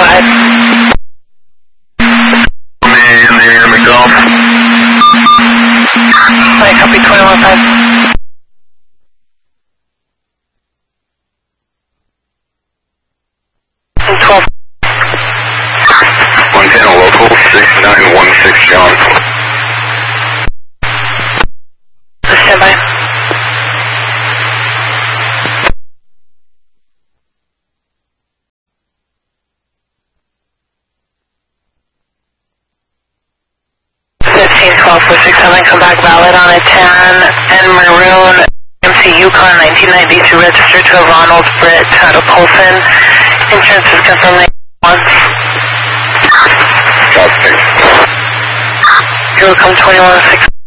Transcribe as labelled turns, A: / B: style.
A: go ahead.
B: In the air, McDonald.
A: Right, copy 21-5. And 12.
B: 110 local, 6916 John.
A: Stand by. Come back valid on a 10 and maroon MC Yukon 1992 registered to a Ronald Britt out of Polson. Insurance is confirmed once.
B: Copy.
A: You'll come 21-6.